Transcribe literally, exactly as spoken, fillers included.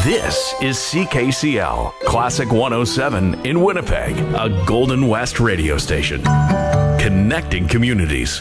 This is C K C L, Classic one oh seven in Winnipeg, a Golden West radio station. Connecting communities.